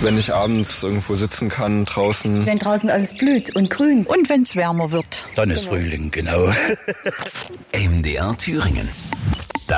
Wenn ich abends irgendwo sitzen kann, draußen. Wenn draußen alles blüht und grün. Und wenn es wärmer wird. Dann ist Frühling, genau. MDR Thüringen.